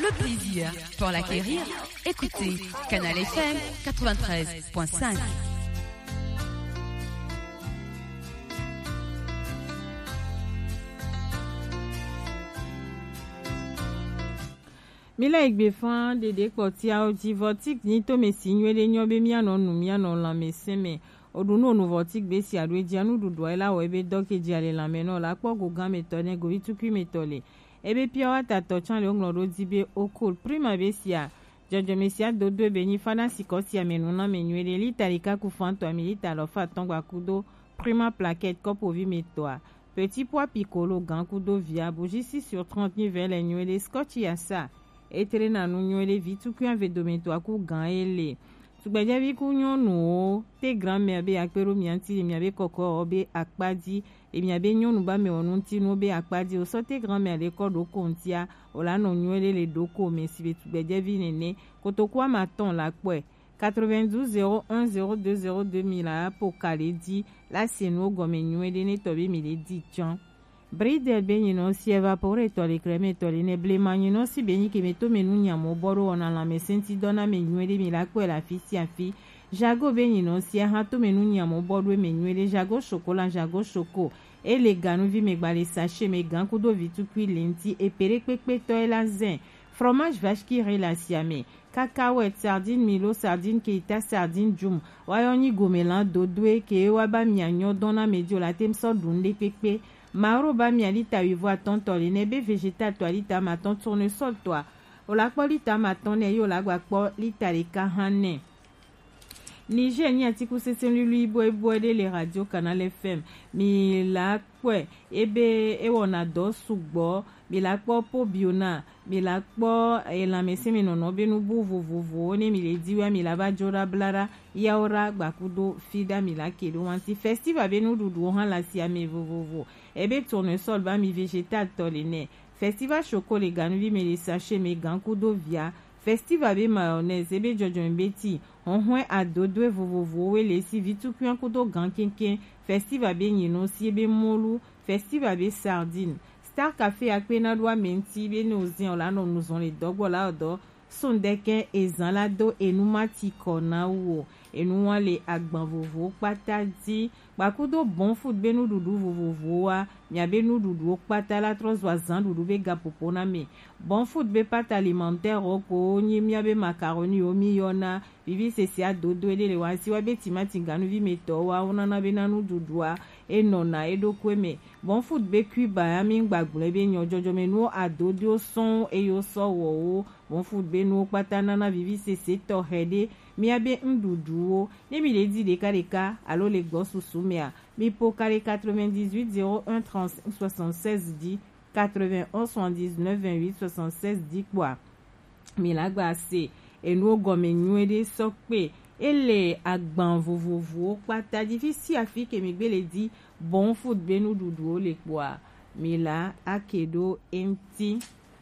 le plaisir pour l'acquérir. Écoutez Canal FM 93.5. Mila igbefan dede kpotia oti votik ni to mesinywele nyobe miano nu miano la meseme oduno nu votik besi adwe dianu dudu ela wo ebe doke diale la meno la kpo gogan metone go ituku metole ebe pia wata to chan le ongloro dibe okol prima besia jojo mesia dodo ebe ni fana sikosi amenu na menywele litarika kufanto amilita lo fa tongwa kudo prima plaquette kopo vi metoa petit pois piccolo gan kudo via bougie 6 sur 30 nivel enywele scotch yasa etere na nu nywele vitu ku avedomento aku gan ele tugbeje bi ku nyonu o te grand-mère be akpero mianti emi abe koko obe akpadi emi abe nyonu ba me onu ti no be akpadi o so te grand-mère le kodo kontia ola no nywele le doko me si be tugbeje bi nene kotokwa maton la kwe 92 01 02 2000 la po kaledi la seno gome nywele ne tobe mi le di chan Bridel benino si evapore tole creme tole ne blemanino si beni ke meto menu nyamo boro ona la mesenti dona menywele milakwe la fisi afi jago benino si hato menu nyamo boro menywele jago chocolat jago choco ele ganu vi megbale sachet me gan kudo vitu kui lenti e pere pepe to la zen fromage vache qui la siame cacahuète sardine milo sardine keita sardine jum wayoni gomelan dodwe ke waba mianyo dona medio la temso dunde pepe Maro ba mi alita wivo atonto le nebe végétal to alita maton tournesol toi. Ola kpo lita maton ne yo la gba kpo lita le kahane. Niger ni atiku sesen lulu ibo de le radio Canal FM. Mi la kwe ebe ewona do sugbo mi la kpo po biona mi la kpo la mesemi nono be nu bu vovovo ne mi le diwa mi la ba jora blara yaora gba kudo fida mi la kelo wanti festival be nu dudu han la si ame vovovo ebe tournesol ba mi végétal tolene festival chocolat ganu vi me le sachet me gan kudo via festival be mayonnaise ebe jojo mbeti onhwe adodwe vovovo we le si vitu kwen kudo gan kenken festival be nyino si ebe molu festival be sardine Star Café akpena doa menti be no zin ola no nous on les dogbo la odo sondeken ezan la do enumati kona wo enu wan le agban vovo pata di bakudo bon food be nu dudu vovo wa mia be nu dudu pata la trozwazan dudu be gapopo na me bon food be pata alimentaire oko nyi mia be macaroni o miyona vivi sesia dodo ele le wansi wa be timati nganu vi meto wa onana be nanu dudu wa enona edokweme bon food be cuba ami gbagbule be nyo jojo me nu adodio son eyo so wo bon food be nu pata nana vivi sese to hede mi abe nduduo ne mi le di de kareka alo le gbosu sumia mi po kare 98 01 35 76 10 81 79 28 76 10 kwa mi la gba se enu gome nwede so pe ele agban vovovo pata difficile afike mi gbele di bon food be nu duduo le kwa mi la akedo empty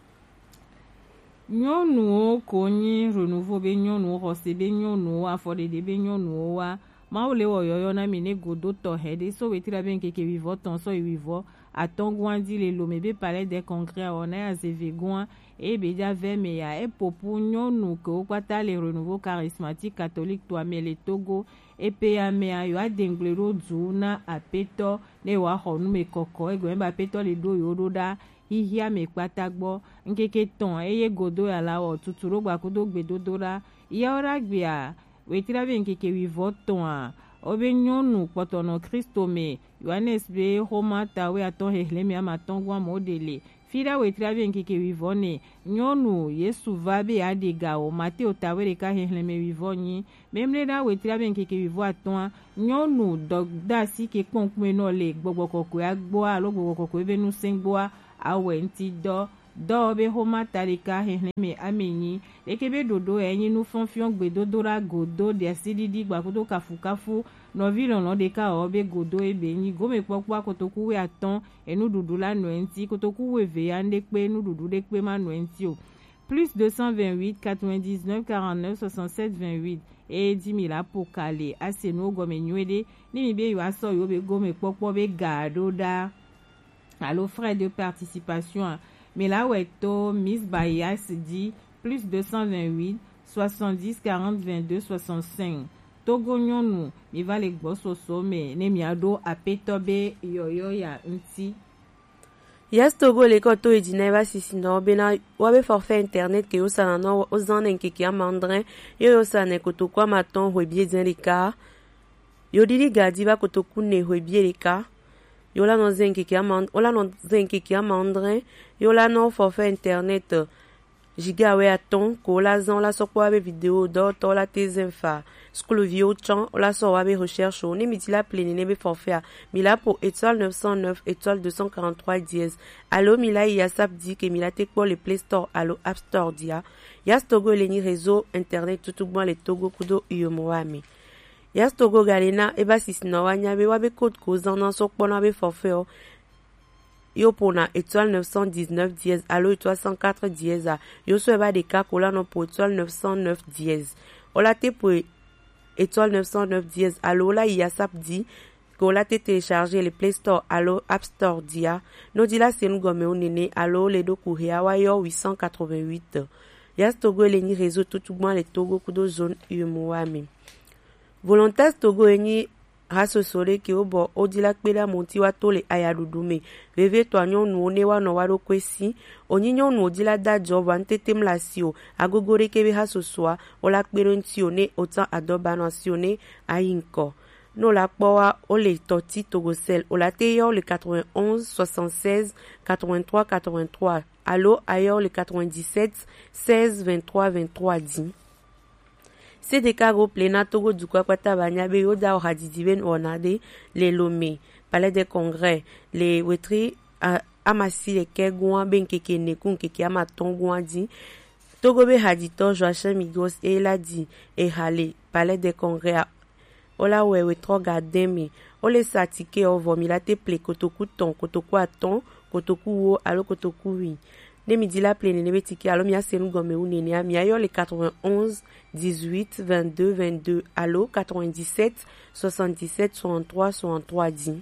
nyɔnuwo ko nyi renouveau be nyɔnuwo xɔse be nyɔnuwo afɔɖeɖe be nyɔnuwo wa mawo le wɔ yɔyɔ na mi ne godo tɔxɛ ɖe so wetira be nkeke wivɔ tɔn so wivɔ atɔgoa di le lome be palais des congrès wɔna ya zevegoa eye be dza ve me ya eƒoƒu nyɔnu kewo kpata le renouveau charismatique catholique toa me le Togo epe ya mea yo adengble ɖo du na apetɔ ne woaxɔ nume kɔkɔ egbe be apetɔ le ɖo yo ɖo ɖa hihia me kpata gbɔ nkeke tɔn eye godo ya la wɔ tutu ɖo gbakudo gbedodo ɖa yawo ɖa gbea wetira be nkeke wivɔ tɔa wobe nyɔnu kpɔtɔnɔ kristo me Yohanes be xɔma ta we atɔ xexlẽme amatɔ gbɔ amewo ɖe le fi ɖa wetira be nkeke wivɔ ne nyɔnu yesu va be yaɖe ga o Mateo ta we ɖeka xexlẽme wivɔ nyi memle ɖa wetira be nkeke wivɔ atɔa nyɔnu dɔdasi ke kpɔnkpɔe nɔ le gbɔgbɔ kɔkɔe gbɔa alo gbɔgbɔ kɔkɔe be nusẽ gbɔa awɛ ŋti dɔ be xɔma ta ɖeka xexlẽme amenyi leke be ɖoɖo enyi nu fɔfiɔ gbedodo ɖa godo ɖiasi ɖiɖi gbakudo kafukafu nɔvi lɔlɔ ɖeka wɔ be godo ebe nyi gome kpɔkpɔa kotoku we atɔn enuɖuɖu la nɔ ŋti kotoku we ve ya ŋɖekpe nuɖuɖu ɖekpe ma nɔ ŋti o plus 228 99 49 67 28 eye di mi la po kale ase nuwo gɔme nyuie ɖe ne mi be yewoasɔ yewo be gome kpɔkpɔ be ga ɖo ɖa alo frais de participation mais là weto Miss Bayas dit plus 228 70 40 22 65 Togo nyonu mi va le gbososo me ne miado apetobe yoyo ya nti Yas Togo le koto edineva sisino bena wabe forfait internet ke osana no ozana nkeki amandrin yo osana koto kwa maton hwebie zinlika yo dili gadi ba koto kunne hwebie lika yo la no nkeki amandrin yo la no forfait internet giga we aton ko la zan la sokwa be vidéo do to la tezenfa school vio chan la so wa be recherche on midi la pleine ne be forfait mila pour étoile 909 étoile 243 dièse allo mila ya sap dit que mila te pour le Play Store allo App Store dia yas Togo leni réseau internet tout bon le Togo kudo yomoame yas Togo galena e ba sisino wanya be wa be code ko zan so pona be forfait yo pona étoile 919 dièse allo étoile 104 dièse yo so ba de ka kola no pour étoile 909 dièse ola te pour étoile 909 dièse allo la ya sap di kola te télécharger le Play Store allo App Store dia no di la senu gome onene allo le do kuhia wa yo 888 yas Togo leni réseau tout bon le Togo kudo zone umoami volontaires Togo eni raso sole ki obo odila kpela monti wa tole ayadudume veve to anyon nu one wa no waro kwesi onyinyo nu odila da job antete mlasio agogore kebe haso soa ola kpero ntione otan adoba natione ayinko no la powa ole toti togosel ola te yo le 91 76 83 83 allo ayo le 97 16 23 23 10 C'est des carreaux plena Togo du kwa kwata banyabe yoda o hadidiben onade les lomé palais des congrès les wetri amasi les kegwa benkeke nekun keke amatongo di Togo be hadito Joachim Migos et la di et hale palais des congrès ola wewe tro gademi ole satike o vomila te ple kotoku ton kotoku aton kotoku wo alo kotoku wi ne midi la pleine ne betiki alo mia senu gome unene a mia yo le 91 18 22 22 allo 97 77 63 63 10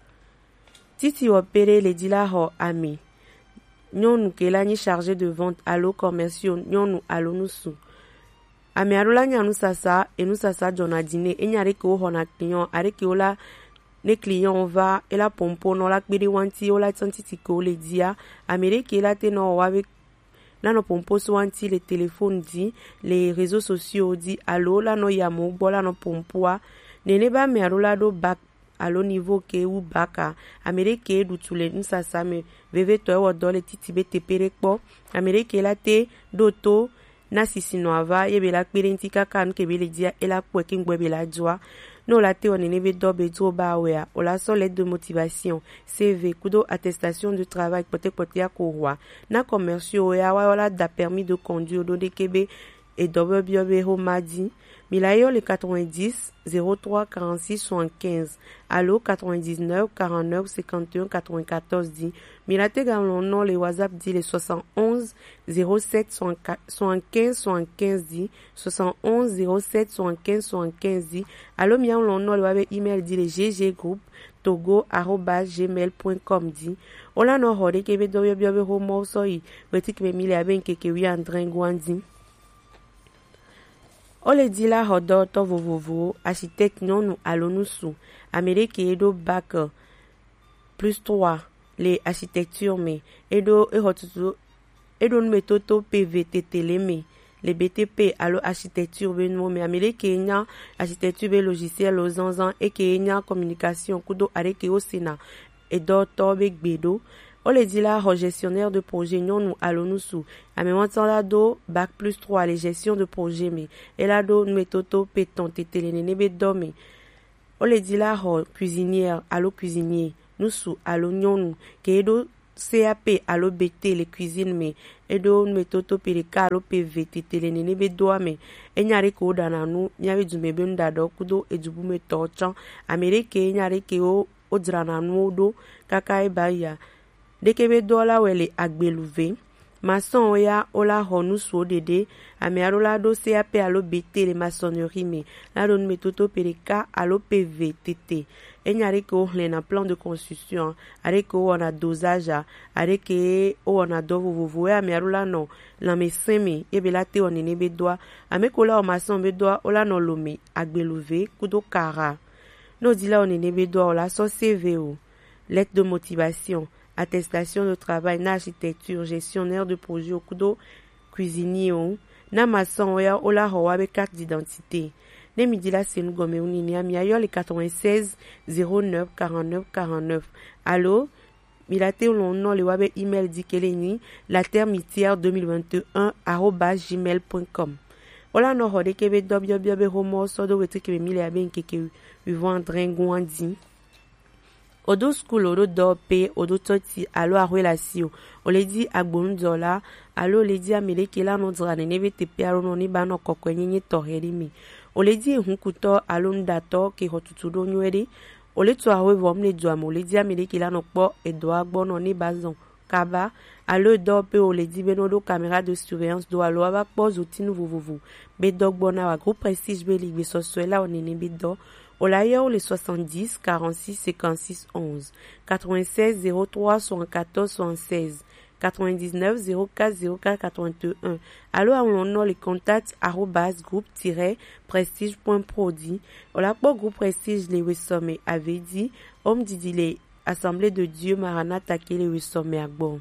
titi opere le dila ho ami nyonu kela ni chargé de vente allo commerciaux nyonu allo nusu ami arola nyanu sasa enu sasa jonadine enyare ko hona client are ke ola les clients va et la pompo non la kbiri wanti o la tantiti ko le dia amérique la te no wa la no pompo so wanti les téléphones dit les réseaux sociaux dit allo la no yamo bola no pompoa nene ba me arola do back allo niveau ke u baka amérique du tule nsa same veve to wo do le titibe te perekpo amérique la te doto na sisinoava yebe la kbiri ntika kan ke be le dia et la kweki ngwebe la joa no la te onene be dobe do ba wea o la so lettre de motivation CV kudo attestation de travail pote ya ko roi na commerciaux ya wa la da permis de conduire do de kebe et dobe biobe ho madi milayo le 90 03 46 75 allo 99 49 51 94 dit milate gamlon non le WhatsApp dit le 71 07 75 75 dit 71 07 75 75 dit allo mian non le wabe email dit le ggroup togo@gmail.com dit ola no hore kebe dobe biobe ho mo so yi wetik me mile aben keke wi andren gwandi ole di la hodo to vovovo architecte non alonusu Amérique edo bac plus 3 les architecture mais edo ehotutu edo metoto PVT teleme les BTP allo architecture benmo mais Amérique enya architecture be logiciel ozanzan et que enya communication kudo areke au Sénat edo to be gbedo ole di la gestionnaire de projet non alonusu amewantan la do bac plus 3 les gestion de projet mais et la do metoto peton tetelenene be domi ole di la cuisinière allo cuisinier nusu allo nyonu ke edo CAP allo BT les cuisines mais edo metoto pereka allo PV tetelenene be doa mais enyare ko dana nu nyawe dume be ndado kudo edubu metochan Amerique enyare ke o odrana nu do kaka e baya dekebe dola wele agbeluve maçon oya ola honu so dede ame arola do CAP alo BT les maçonnerie me la don metoto pereka alo PVTT enyare ke o hlena plan de construction are ke o na dosage are ke o na do vovo ame arola no la me semi e bela te on ne be doa ame kola o maçon be doa ola no lomi agbelouve kudo kara no dila on ne be doa ola so CV o lettre de motivation, attestation de travail, na architecture, gestionnaire de projet, okudo cuisinier, na maçon oya ola hawa be carte d'identité. Ne midi la c'est nous gomme unini ami ayo le 96 09 49 49. Allô? Milate ou non le wabe email dikeleni la termitière 2021@gmail.com. Ola no hode kebe dobyo be homo so do wetu kebe mile abe nkeke vendre ngwandi. Odo school odo dope odo toti alo a relation o le di agbondola alo le di amele kela no drane nebe te piaro no ni bano kokwenye torheri mi o le di hunkuto alo ndato ke hotutudo nywere o le to awe vom le do am o le di amele kela no po edo agbo no ni bazon kaba alo dope o le di beno do caméra de surveillance do alo aba pose outinu vovovo be dogbo na wa groupe prestige be ligbe so soela o nene be do Olayo les 70 46 56 11 96 03 74 76 99 04 04 81. Alors on a les contacts @groupe-prestige.prodi. Ola pour groupe prestige les wesome avait dit homme didile Assemblée de Dieu Maranatha qui les wesome agbo.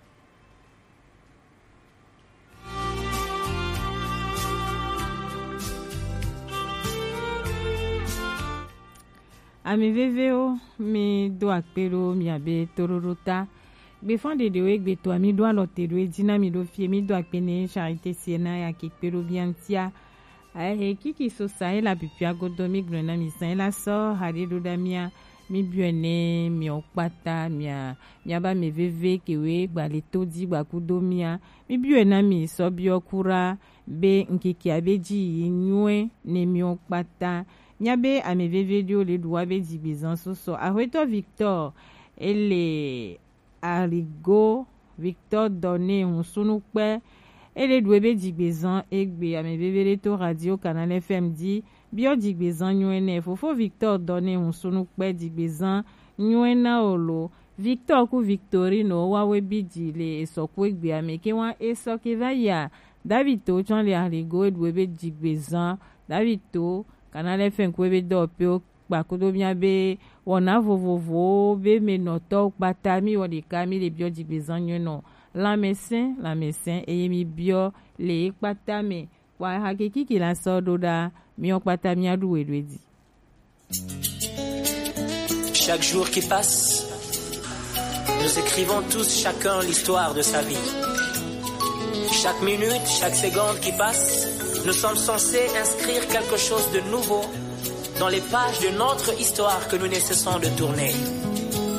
Ami veveo mi do akpero mi abe tororota gbe fande de we gbe to ami do alote do edina mi do fie mi do akpene charité siena ya kipero biantia ai kiki so sai la pipia godo mi grena mi sai la so hade do damia mi biene mi okpata mi ba me veve kewe gba le todi gba kudo mi biena mi so bi okura be nkiki abeji nyue ne mi okpata Nyabe a me vevedio le doa be dibizan so Arreto Victor ele arigo Victor donné un sunukpe ele doa be dibizan egbe a me vevere to radio Canal FM di bio dibizan nyene fofo Victor donné un sunukpe dibizan nyena olo Victor ku Victorino wawe bidi le esokwe egbe a me ke wan esoke vaya David to chan le arigo e doa be dibizan David to Canal FM kwebe dope o bakodo bia be wona vovovo be menoto patami wodi kami le bio di bezanyo no la médecin e mi bio le patame wa hakiki ki la sododa mi o patami adu wedwedi. Chaque jour qui passe, nous écrivons tous chacun l'histoire de sa vie. Chaque minute, chaque seconde qui passe, nous sommes censés inscrire quelque chose de nouveau dans les pages de notre histoire que nous ne cessons de tourner.